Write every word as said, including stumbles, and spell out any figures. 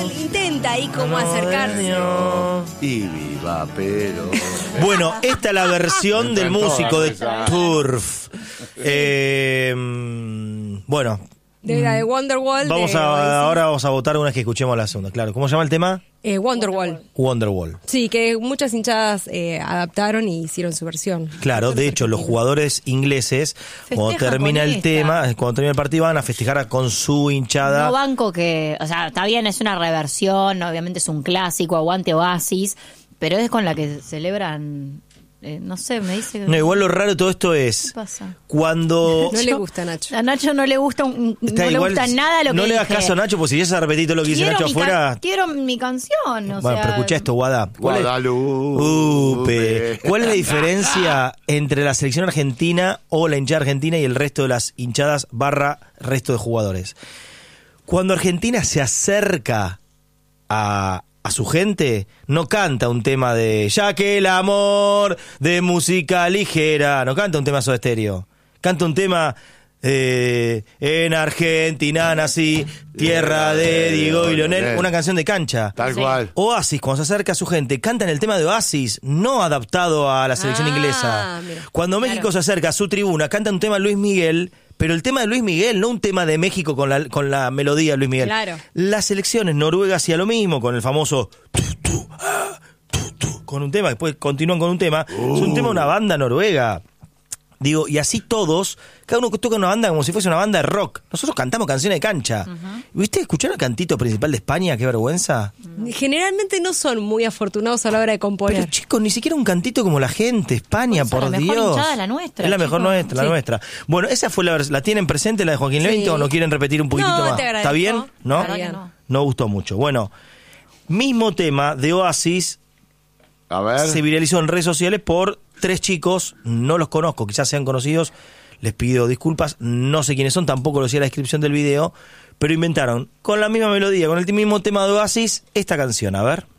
intenta ahí como acercarse. Y viva, pero... Bueno, esta es la versión del músico de Turf. Eh, bueno. De la de Wonderwall. Vamos de a, Oasis. ahora vamos a votar una vez que escuchemos la segunda. Claro, ¿cómo se llama el tema? Eh, Wonderwall. Wonderwall. Sí, que muchas hinchadas eh, adaptaron y hicieron su versión. Claro, de hecho, los jugadores ingleses, cuando Festejan termina con el esta. tema, cuando termina el partido, van a festejar con su hinchada. No banco que, o sea, está bien, es una reversión, obviamente es un clásico, aguante Oasis, pero es con la que celebran, eh, no sé, me dice... No, igual lo raro de todo esto es ¿Qué pasa? cuando... No le gusta a Nacho. A Nacho no le gusta un- Está no le igual, gusta nada lo que no le hagas dije. caso a Nacho, porque si ya se repetí todo lo que dice Quiero Nacho mi can- afuera... Quiero mi canción, o Bueno, sea... pero escucha esto, Guada. ¿Cuál es- Guadalupe. Upe. ¿Cuál es la diferencia entre la selección argentina o la hinchada argentina y el resto de las hinchadas barra resto de jugadores? Cuando Argentina se acerca a, a su gente, no canta un tema de ya que el amor de música ligera, no canta un tema Soda Stereo, canta un tema eh, en Argentina nací, tierra de Diego y Leonel, una canción de cancha. Tal Sí. cual. Oasis, cuando se acerca a su gente, cantan el tema de Oasis, no adaptado a la selección Ah, inglesa. mira. Cuando México Claro. se acerca a su tribuna, canta un tema de Luis Miguel, pero el tema de Luis Miguel, no un tema de México con la, con la melodía de Luis Miguel. Claro. Las selecciones, Noruega hacía lo mismo, con el famoso... tu, tu, ah, tu, tu, con un tema, después continúan con un tema. Es un tema de una banda noruega. Digo, y así todos, cada uno toca una banda como si fuese una banda de rock. Nosotros cantamos canciones de cancha. ¿Viste? ¿Escucharon el cantito principal de España? ¡Qué vergüenza! Generalmente no son muy afortunados a la hora de componer. Pero chicos, ni siquiera un cantito como la gente, España, Por por eso, la mejor Dios. hinchada es la nuestra, Es la mejor chicos. nuestra, la Sí. nuestra. Bueno, esa fue la vers- ¿la tienen presente, la de Joaquín Sí. Levinte, o no quieren repetir un poquitito No, más? te ¿Está agradezco. bien? ¿No? Claro que Bien. no. No gustó mucho. Bueno, mismo tema de Oasis A ver. se viralizó en redes sociales por tres chicos, no los conozco, quizás sean conocidos, les pido disculpas, no sé quiénes son, tampoco lo decía en la descripción del video, pero inventaron con la misma melodía, con el mismo tema de Oasis, esta canción, a ver.